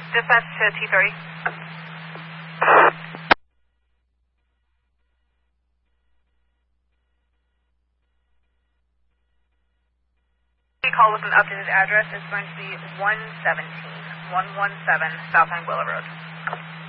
Dispatch to T30. Call with an updated address is going to be 117 South Anguilla Road.